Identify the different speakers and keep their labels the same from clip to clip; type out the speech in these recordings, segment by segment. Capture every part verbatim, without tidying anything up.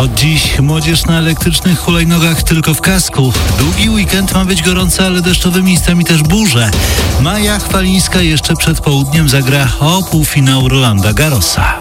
Speaker 1: Od dziś młodzież na elektrycznych hulajnogach tylko w kasku. Długi weekend ma być gorący, ale deszczowy, miejscami też burze. Maja Chwalińska jeszcze przed południem zagra o półfinał Rolanda Garrosa.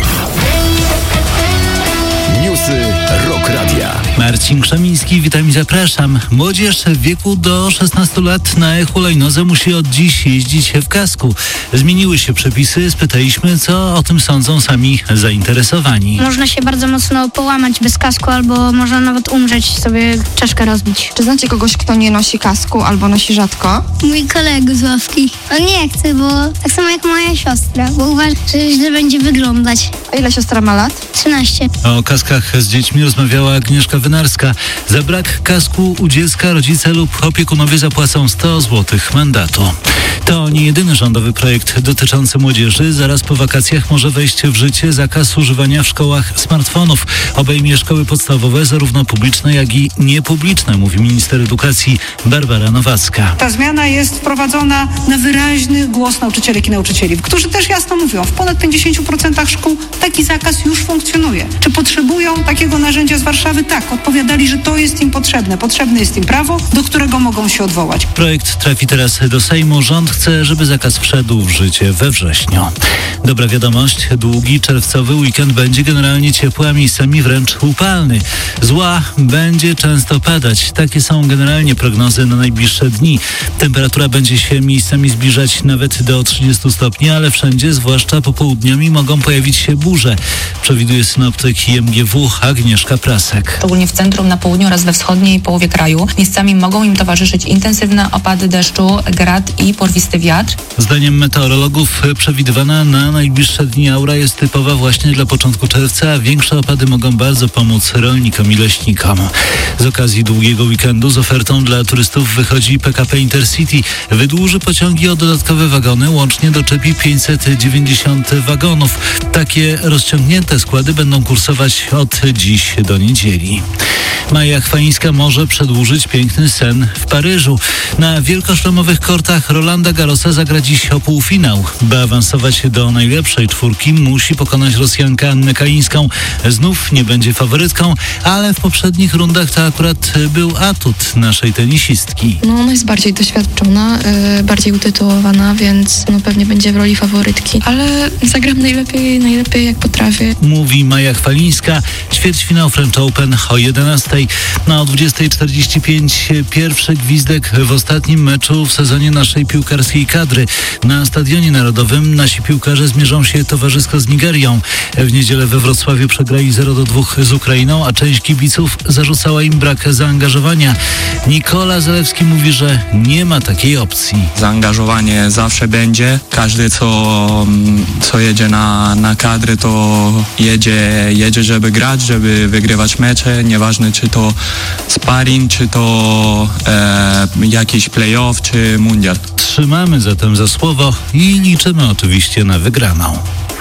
Speaker 2: Newsy Rock Radia.
Speaker 1: Marcin Krzemiński, witam i zapraszam. Młodzież w wieku do szesnastu lat na hulajnodze musi od dziś jeździć w kasku. Zmieniły się przepisy, spytaliśmy, co o tym sądzą sami zainteresowani.
Speaker 3: Można się bardzo mocno połamać bez kasku, albo można nawet umrzeć, sobie czaszkę rozbić.
Speaker 4: Czy znacie kogoś, kto nie nosi kasku albo nosi rzadko?
Speaker 5: Mój kolega z ławki. On nie chce, bo tak samo jak moja siostra, bo uważa, że źle będzie wyglądać.
Speaker 4: A ile siostra ma lat?
Speaker 5: trzynaście.
Speaker 1: O kaskach z dziećmi rozmawiała Agnieszka Wynarska. Za brak kasku u dziecka rodzice lub opiekunowie zapłacą sto złotych mandatu. To nie jedyny rządowy projekt dotyczący młodzieży. Zaraz po wakacjach może wejść w życie zakaz używania w szkołach smartfonów. Obejmie szkoły podstawowe, zarówno publiczne, jak i niepubliczne, mówi minister edukacji Barbara Nowacka.
Speaker 6: Ta zmiana jest wprowadzona na wyraźny głos nauczycielek i nauczycieli, którzy też jasno mówią, w ponad pięćdziesięciu procentach szkół taki zakaz już funkcjonuje. Czy potrzebują takiego narzędzia z Warszawy? Tak, odpowiadali, że to jest im potrzebne. Potrzebne jest im prawo, do którego mogą się odwołać.
Speaker 1: Projekt trafi teraz do Sejmu. Rząd chce, żeby zakaz wszedł w życie we wrześniu. Dobra wiadomość, długi czerwcowy weekend będzie generalnie ciepły, a miejscami wręcz upalny. Zła będzie często padać. Takie są generalnie prognozy na najbliższe dni. Temperatura będzie się miejscami zbliżać nawet do trzydziestu stopni, ale wszędzie, zwłaszcza popołudniami, mogą pojawić się burze. Przewiduje synoptyk I M G W Agnieszka Prasek.
Speaker 7: Szczególnie w centrum, na południu oraz we wschodniej połowie kraju. Miejscami mogą im towarzyszyć intensywne opady deszczu, grad i porwisty wiatr.
Speaker 1: Zdaniem meteorologów przewidywana na najbliższe dni aura jest typowa właśnie dla początku czerwca, a większe opady mogą bardzo pomóc rolnikom i leśnikom. Z okazji długiego weekendu z ofertą dla turystów wychodzi P K P Intercity. Wydłuży pociągi o dodatkowe wagony, łącznie doczepi pięćset dziewięćdziesiąt wagonów. Takie rozciągnięte składy będą kursować od dziś do niedzieli. Maja Chwalińska może przedłużyć piękny sen w Paryżu. Na wielkoszlemowych kortach Rolanda Garrosa zagra dziś o półfinał. By awansować do najlepszej czwórki, musi pokonać Rosjankę Annę Kalińską. Znów nie będzie faworytką, ale w poprzednich rundach to akurat był atut naszej tenisistki.
Speaker 8: No ona jest bardziej doświadczona, yy, bardziej utytułowana, więc no pewnie będzie w roli faworytki. Ale zagram najlepiej, najlepiej jak potrafię.
Speaker 1: Mówi Maja Chwalińska. Ćwierćfinał French Open o jedenastej. Na o dwudziestej czterdzieści pięć pierwszy gwizdek w ostatnim meczu w sezonie naszej piłkarskiej kadry. Na Stadionie Narodowym nasi piłkarze zmierzą się towarzysko z Nigerią. W niedzielę we Wrocławiu przegrali zero do dwóch z Ukrainą, a część kibiców zarzucała im brak zaangażowania. Nikola Zalewski mówi, że nie ma takiej opcji.
Speaker 9: Zaangażowanie zawsze będzie. Każdy, co, co jedzie na, na kadry, to jedzie, jedzie, żeby grać, żeby wygrywać mecze. Nieważne, czy to sparring, czy to e, jakiś playoff, czy mundial.
Speaker 1: Trzymamy zatem za słowo i liczymy oczywiście na wygraną.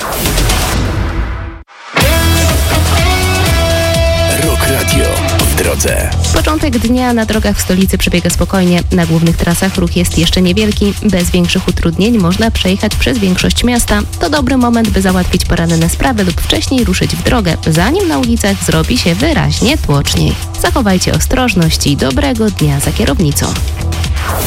Speaker 2: Rock Radio w drodze.
Speaker 10: Początek dnia na drogach w stolicy przebiega spokojnie. Na głównych trasach ruch jest jeszcze niewielki. Bez większych utrudnień można przejechać przez większość miasta. To dobry moment, by załatwić poranne sprawy lub wcześniej ruszyć w drogę, zanim na ulicach zrobi się wyraźnie tłoczniej. Zachowajcie ostrożność i dobrego dnia za kierownicą.